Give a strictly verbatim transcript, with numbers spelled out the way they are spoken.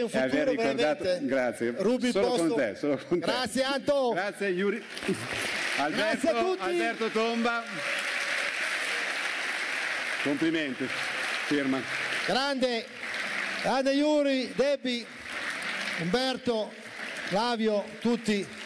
un e aver futuro ricordato. veramente. Grazie. Rubi il solo posto. con te, solo con te. Grazie Anto. Grazie Yuri. Alberto, Grazie a tutti. Alberto Tomba. Complimenti. Firma. Grande, grande Yuri, Debbie, Umberto, Flavio, tutti.